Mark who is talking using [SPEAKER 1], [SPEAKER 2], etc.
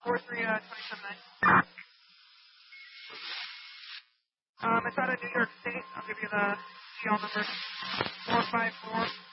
[SPEAKER 1] It's out of New York State. I'll give you the GL number 454.